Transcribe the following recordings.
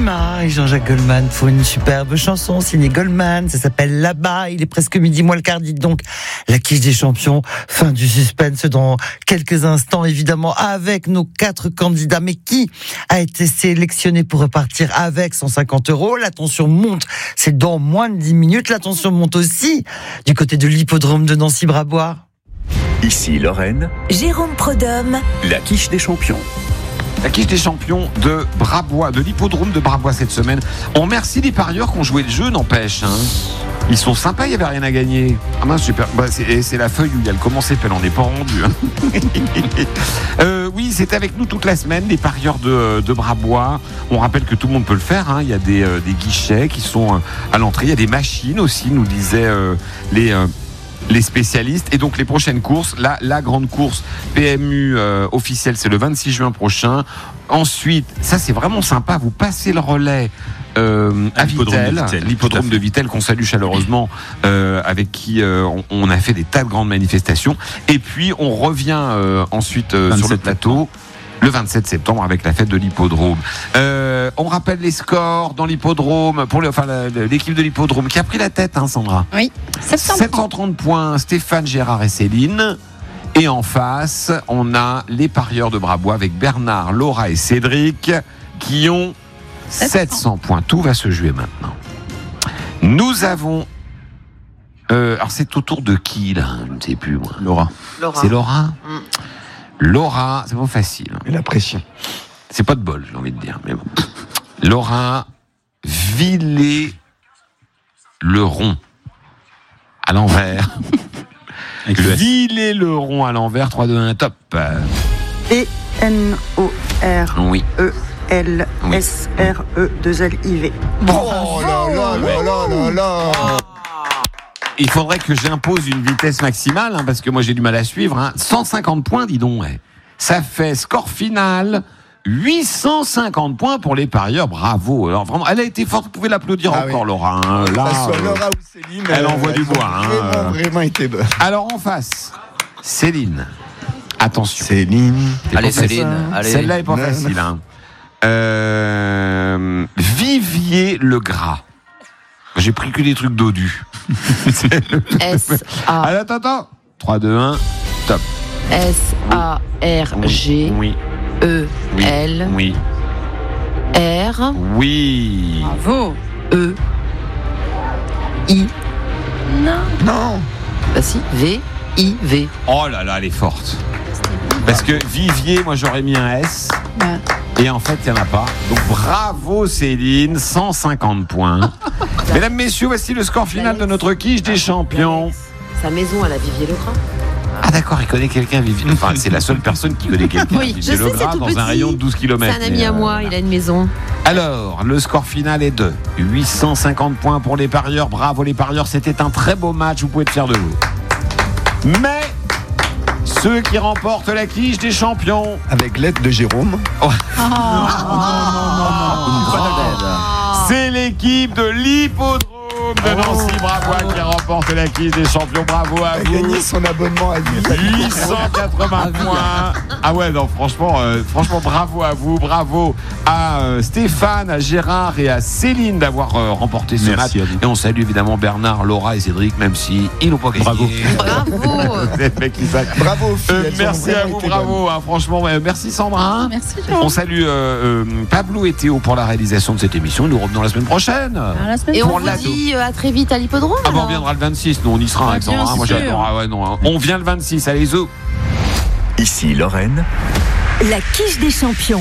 Anonymat et Jean-Jacques Goldman pour une superbe chanson signée Goldman. Ça s'appelle Là-bas. Il est presque midi moins le quart. Dites donc la quiche des champions. Fin du suspense dans quelques instants, évidemment, avec nos 4 candidats. Mais qui a été sélectionné pour repartir avec 150 €? La tension monte. C'est dans moins de 10 minutes. La tension monte aussi du côté de l'hippodrome de Nancy-Brabois. Ici Lorraine, Jérôme Prodhomme, la quiche des champions. La quiche des champions de Brabois, de l'hippodrome de Brabois cette semaine. On remercie les parieurs qui ont joué le jeu, n'empêche. Ils sont sympas, il n'y avait rien à gagner. Ah mince, super. C'est la feuille où il y a le comment s'appelle, on n'est pas rendu. Oui, c'est avec nous toute la semaine, les parieurs de Brabois. On rappelle que tout le monde peut le faire. Il y a des guichets qui sont à l'entrée. Il y a des machines aussi, nous disaient les spécialistes. Et donc les prochaines courses, la grande course PMU officielle, c'est le 26 juin prochain. Ensuite, ça c'est vraiment sympa, vous passez le relais à Vittel, l'hippodrome de Vittel qu'on salue chaleureusement, avec qui on a fait des tas de grandes manifestations. Et puis on revient ensuite sur le plateau le 27 septembre avec la fête de l'hippodrome. On rappelle les scores dans l'hippodrome pour l'équipe de l'hippodrome qui a pris la tête, Sandra. Oui, 730 points, Stéphane, Gérard et Céline. Et en face, on a les parieurs de Brabois avec Bernard, Laura et Cédric qui ont 700 points. Tout va se jouer maintenant. Nous avons... alors c'est autour de qui là? Je ne sais plus moi. Laura. C'est Laura. Laura, c'est pas facile. Et la pression. C'est pas de bol, j'ai envie de dire. Mais bon. Laura, Villers-le-Rond à l'envers. Villers-le-Rond à l'envers, 3, 2, 1, top. ENORLSRE2LIV. Oh là là là là là là. Il faudrait que j'impose une vitesse maximale, parce que moi j'ai du mal à suivre. 150 points, dis donc. Ouais. Ça fait score final 850 points pour les parieurs. Bravo. Alors vraiment, elle a été forte. Vous pouvez l'applaudir encore, oui. Laura. Là, ça soit Laura ou Céline, elle envoie du bois. Vraiment été bonne. Alors en face, Céline. Attention. Céline. Allez, Céline. Allez. Celle-là est pas facile. Vivier le Gras. J'ai pris que des trucs dodus. S-A. Attends. 3, 2, 1, top. S-A-R-G. Oui. E-L. Oui. R. Oui. Bravo. E. I. Non. Bah si. V. I. V. Oh là là, elle est forte. Parce que Vivier, moi j'aurais mis un S. Ouais. Et en fait, il n'y en a pas. Donc bravo Céline, 150 points. Mesdames, messieurs, voici le score final de notre quiche des champions. Sa maison à la Vivier-le-Gras. Ah d'accord, il connaît quelqu'un, Vivier. Enfin, c'est la seule personne qui connaît quelqu'un. Oui, je sais, le Gras c'est tout dans petit. un rayon de 12 km. C'est un ami à moi, il a une maison. Alors, le score final est de 850 points pour les parieurs. Bravo les parieurs, c'était un très beau match, vous pouvez être fiers de vous. Mais ceux qui remportent la quiche des champions... Avec l'aide de Jérôme. Oh. Non. C'est l'équipe de l'hippodrome de Nancy-Brabois qui remporte la quiche des champions. Bravo à vous. Il a gagné son abonnement à 880 points. Ah ouais, non, franchement, bravo à vous. Bravo à Stéphane, à Gérard et à Céline d'avoir remporté ce match. Et on salue évidemment Bernard, Laura et Cédric, même si ils n'ont pas gagné. Bravo. Bravo aux filles, merci à vous, bravo. Franchement, merci Sandra. Merci. On salue Pablo et Théo pour la réalisation de cette émission. Nous revenons la semaine prochaine. Et on vous dit à très vite à l'hippodrome. Ah bon, on viendra le 26, nous on y sera avec Sandra. Moi j'adore. Ah ouais, non, on vient le 26, allez zo. Ici Lorraine, la quiche des champions.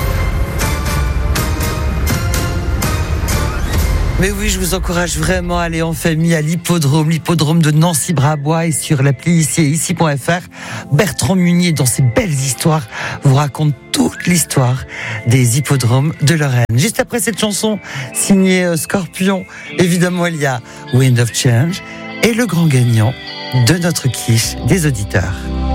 Mais oui, je vous encourage vraiment à aller en famille à l'hippodrome de Nancy-Brabois et sur l'appli ici.fr. Bertrand Munier, dans ses belles histoires, vous raconte toute l'histoire des hippodromes de Lorraine. Juste après cette chanson signée Scorpion, évidemment il y a Wind of Change et le grand gagnant de notre quiche des auditeurs.